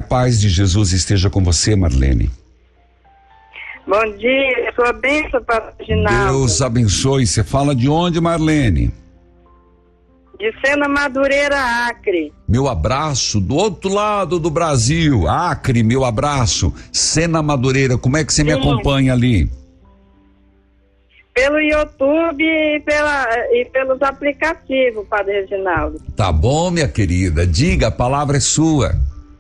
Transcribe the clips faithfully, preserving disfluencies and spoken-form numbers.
paz de Jesus esteja com você, Marlene. Bom dia, sua bênção, Padre Reginaldo. Deus abençoe. Você fala de onde, Marlene? De Sena Madureira, Acre. Meu abraço, do outro lado do Brasil, Acre, meu abraço. Sena Madureira, como é que você me acompanha ali? Pelo YouTube e, pela, e pelos aplicativos, Padre Reginaldo. Tá bom, minha querida, diga, a palavra é sua.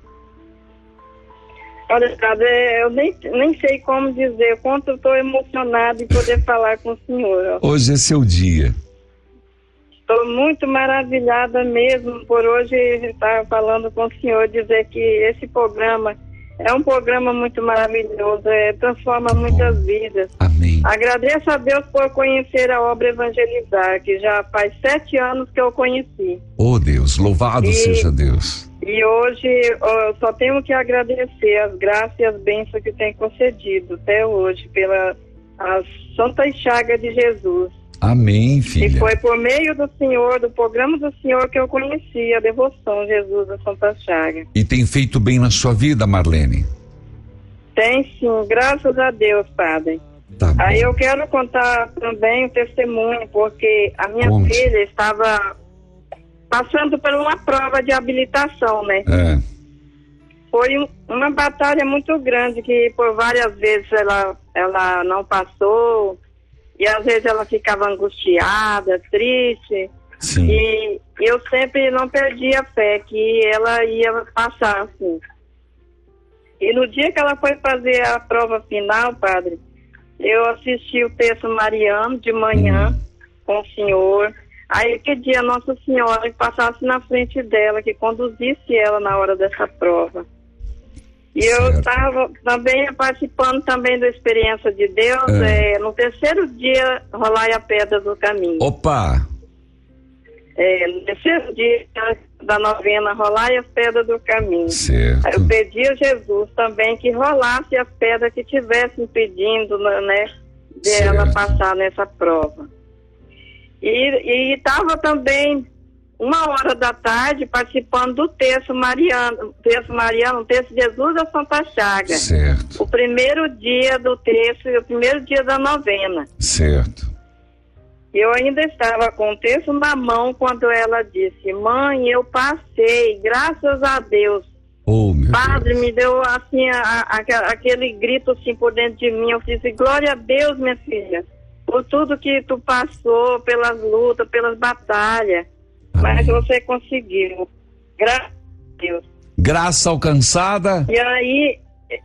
Olha, Padre, eu nem, nem sei como dizer, o quanto eu estou emocionada em poder falar com o senhor. Hoje é seu dia. Estou muito maravilhada mesmo por hoje estar falando com o senhor, dizer que esse programa é um programa muito maravilhoso, é, transforma muitas vidas. Amém. Agradeço a Deus por conhecer a obra Evangelizar, que já faz sete anos que eu conheci. Oh Deus, louvado e, seja Deus. E hoje eu só tenho que agradecer as graças e as bênçãos que tem concedido até hoje pela a Santa Chaga de Jesus. Amém, filha. E foi por meio do Senhor, do programa do Senhor, que eu conheci a devoção Jesus da Santa Chaga. E tem feito bem na sua vida, Marlene? Tem sim, graças a Deus, Padre. Tá bom. Aí eu quero contar também o testemunho, porque a minha Conte. filha estava passando por uma prova de habilitação, né? É. Foi um, uma batalha muito grande, que por várias vezes ela, ela não passou. E às vezes ela ficava angustiada, triste. Sim. E eu sempre não perdia a fé que ela ia passar, assim. E no dia que ela foi fazer a prova final, Padre, eu assisti o texto mariano de manhã hum. com o senhor. Aí pedi a Nossa Senhora que passasse na frente dela, que conduzisse ela na hora dessa prova. E certo. Eu estava também participando também da experiência de Deus, é. É, no terceiro dia, rolai a pedra do caminho. Opa! É, no terceiro dia da novena, rolai a pedra do caminho. Certo. Aí eu pedi a Jesus também que rolasse as pedras que tivessem impedindo, né, de certo. Ela passar nessa prova. E estava também uma hora da tarde participando do texto mariano, texto mariano, texto Jesus da Santa Chaga. Certo. O primeiro dia do texto e o primeiro dia da novena. Certo. Eu ainda estava com o texto na mão quando ela disse: mãe, eu passei, graças a Deus. Oh, meu Padre, Deus. me deu assim a, a, aquele grito assim por dentro de mim. Eu disse: glória a Deus, minha filha, por tudo que tu passou, pelas lutas, pelas batalhas. Mas você conseguiu. Graças a Deus. Graça alcançada. E aí,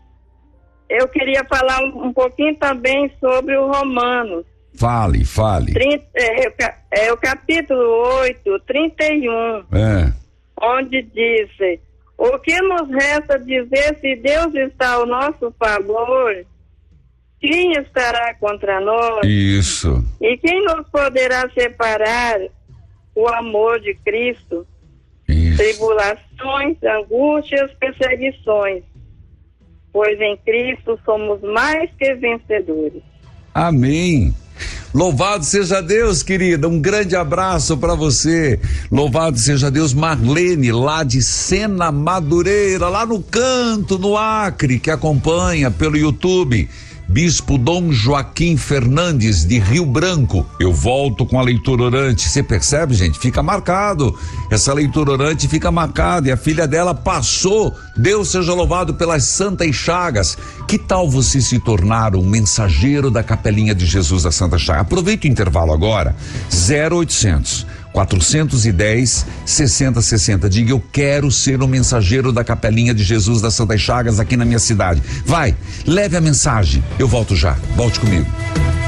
eu queria falar um, um pouquinho também sobre o Romanos. Fale, fale. trinta, é, é o capítulo oito, trinta e um. É. Onde diz: o que nos resta dizer se Deus está ao nosso favor? Quem estará contra nós? Isso. E quem nos poderá separar o amor de Cristo? Isso. Tribulações, angústias, perseguições, pois em Cristo somos mais que vencedores. Amém. Louvado seja Deus, querida, um grande abraço para você. Louvado seja Deus. Marlene, lá de Sena Madureira, lá no canto, no Acre, que acompanha pelo YouTube. Bispo Dom Joaquim Fernandes, de Rio Branco. Eu volto com a leitura orante. Você percebe, gente? Fica marcado. Essa leitura orante fica marcada. E a filha dela passou. Deus seja louvado pelas santas chagas. Que tal você se tornar um mensageiro da Capelinha de Jesus da Santa Chaga? Aproveita o intervalo agora. zero oitocentos, quatrocentos e dez, sessenta sessenta. Diga: eu quero ser o mensageiro da Capelinha de Jesus das Santas Chagas aqui na minha cidade. Vai, leve a mensagem. Eu volto já. Volte comigo.